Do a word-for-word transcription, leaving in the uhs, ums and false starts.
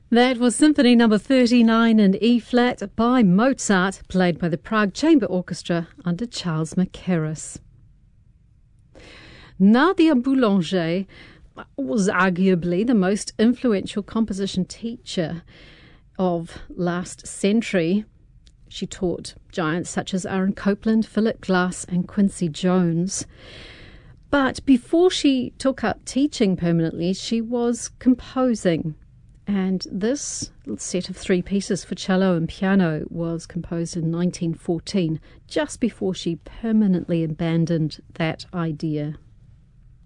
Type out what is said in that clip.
That was Symphony Number thirty-nine in E-flat by Mozart, played by the Prague Chamber Orchestra under Charles Mackerras. Nadia Boulanger was arguably the most influential composition teacher of last century. She taught giants such as Aaron Copland, Philip Glass, and Quincy Jones. But before she took up teaching permanently, she was composing. And this set of three pieces for cello and piano was composed in nineteen fourteen, just before she permanently abandoned that idea.